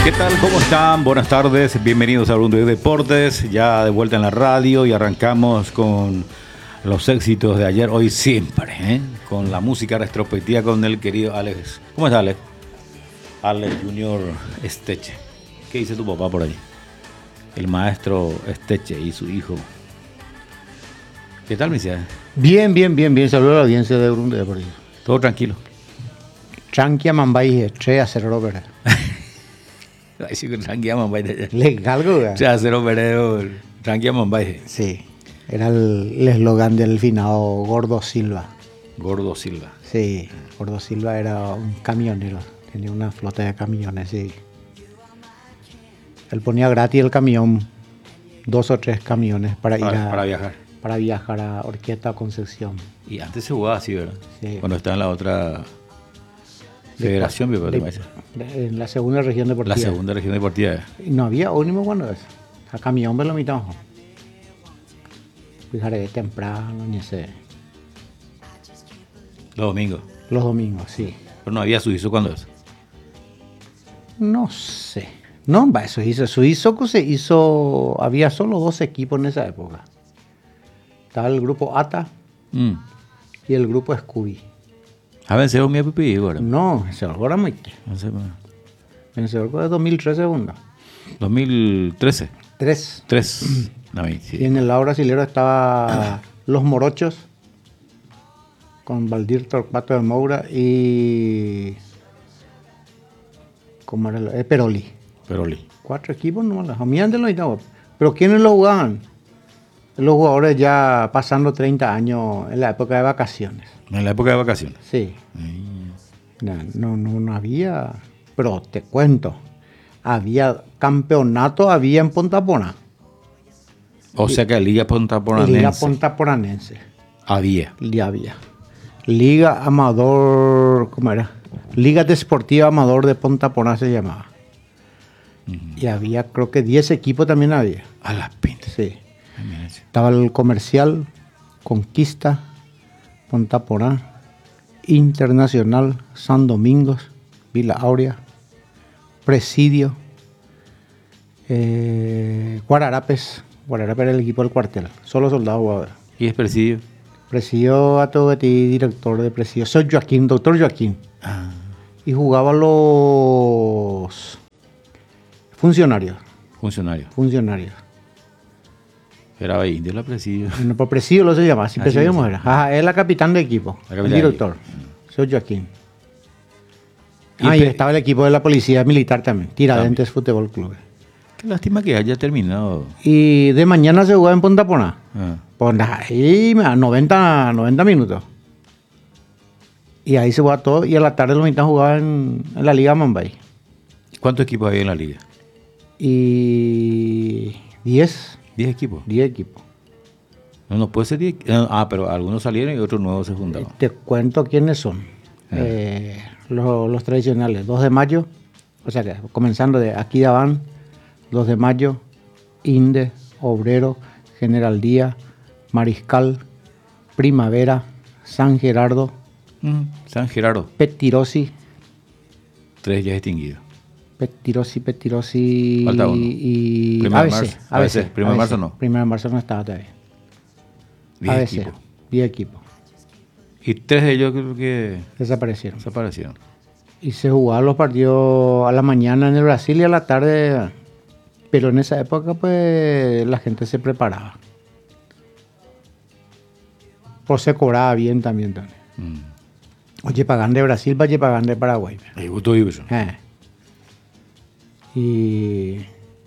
¿Qué tal? ¿Cómo están? Buenas tardes, bienvenidos a Hablando de Deportes, ya de vuelta en la radio y arrancamos con los éxitos de ayer, hoy, siempre, con la música retrospectiva con el querido Alex. ¿Cómo está, Alex? Alex Junior Esteche. ¿Qué dice tu papá por ahí? El maestro Esteche y su hijo. ¿Qué tal, Misia? Bien. Saludos a la audiencia de Hablando de Deportes. Todo tranquilo. Tranquia Mambay, 3-0 Robert. Ay, sí, tranquila, Mambay. Legal, güey. 3-0 Pereo, tranquila, Mambay. Sí, era el eslogan del finado Gordo Silva. Gordo Silva. Sí, Gordo Silva era un camionero, tenía una flota de camiones, sí. Él ponía gratis el camión, 2 o 3 camiones para viajar a Orquesta Concepción. Y antes se jugaba así, ¿verdad? Sí. Cuando estaba en la otra federación, en la segunda región deportiva. La segunda región deportiva. Y no había ónimo cuando es. A camión me lo mitamos. Fijaré temprano, ni sé. Los domingos. Los domingos, sí. Pero no había suizo cuando es. No sé. No, va, Suizo se hizo. Había solo 2 equipos en esa época. Estaba el grupo ATA y el grupo Scooby. ¿Ha vencido mi pipi ahora? No, vencedor ahora muy. Vencedor de 2013 segunda. 2013. 3. No, sí. Y en el lado brasilero estaba Los Morochos con Valdir Torquato de Moura y ¿cómo era? Peroli. 4 equipos no las hamían de los Itaú. Pero ¿quiénes lo jugaban? Los jugadores ya pasando 30 años en la época de vacaciones. En la época de vacaciones. Sí. No había, pero te cuento, había campeonato, había en Pontapona. O sea que Liga Pontaponanense. Liga Pontaponanense. Había. Ya había. Liga Amador, ¿cómo era? Liga Deportiva Amador de Pontapona se llamaba. Y había, creo que 10 equipos también había. A las pintas. Sí. Estaba el Comercial, Conquista, Pontapona, Internacional, San Domingos, Vila Aurea, Presidio, Guararapes. Guararapes era el equipo del cuartel, solo soldados jugadores. ¿Y es Presidio? Presidio a todo ti, director de Presidio. Soy Joaquín, doctor Joaquín. Y jugaba los funcionarios. Era ahí de la Presidio. No, por Presidio lo se llama, así Presidio era. Ajá, es la capitán de equipo, el director. Soy Joaquín. Y estaba el equipo de la policía militar también, Tiradentes Fútbol Club. Qué lástima que haya terminado. Y de mañana se jugaba en Pontapona. Pues ahí 90 minutos. Y ahí se jugaba todo. Y a la tarde los mitad jugaban en la Liga Mambay. ¿Cuántos equipos había en la liga? Y 10. 10 equipos. 10 equipos. No puede ser 10. Pero algunos salieron y otros nuevos se juntaron. Te cuento quiénes son. Los tradicionales. 2 de mayo. O sea, que comenzando de aquí de Abán. 2 de mayo. Inde. Obrero. General Díaz. Mariscal. Primavera. San Gerardo. San Gerardo. Petirosi. 3 ya extinguidos. Petirosi. Falta uno. Y ABC. Primero de marzo no. Primero de marzo no estaba todavía. 10 equipos. Y 3 de ellos creo que desaparecieron. Y se jugaban los partidos a la mañana en el Brasil y a la tarde. Pero en esa época pues la gente se preparaba. Pues se cobraba bien también. Oye, pagan de Brasil, vaya pagan de Paraguay. Y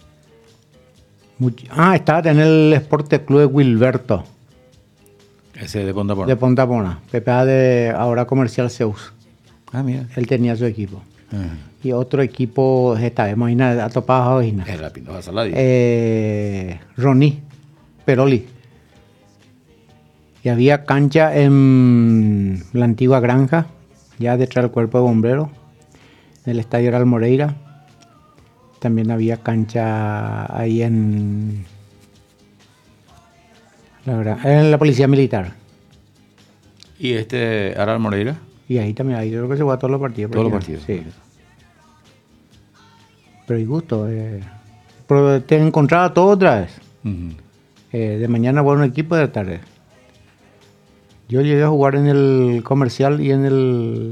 estaba en el Esporte Club de Wilberto. Ese de Pontapona. De Pontapona. PPA de ahora Comercial Zeus. Mira. Él tenía su equipo. Y otro equipo, imagina, a topadas a Ronnie, Peroli. Y había cancha en la antigua granja, ya detrás del cuerpo de bomberos, en el estadio Real Moreira. También había cancha ahí en la policía militar. ¿Y Aral Moreira? Y ahí también, ahí creo que se juega todos los partidos. Todos los partidos. Sí. pero y gusto. Pero te encontraba todo otra vez. Ujú. De mañana voy a un equipo, de tarde. Yo llegué a jugar en el Comercial y en el